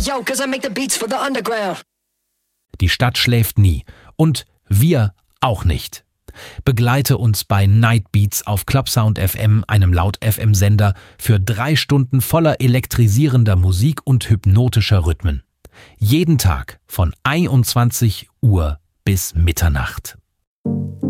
Yo, 'cause I make the beats for the underground. Die Stadt schläft nie und wir auch nicht. Begleite uns bei Night Beats auf Clubsound FM, einem Laut-FM-Sender, für 3 Stunden voller elektrisierender Musik und hypnotischer Rhythmen. Jeden Tag von 21 Uhr bis Mitternacht.